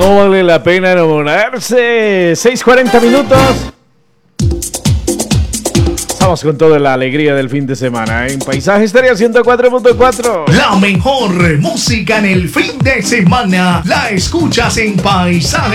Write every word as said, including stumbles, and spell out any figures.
No vale la pena enamorarse. seis cuarenta minutos. Estamos con toda la alegría del fin de semana en Paisaje Estéreo ciento cuatro punto cuatro. La mejor música en el fin de semana la escuchas en Paisaje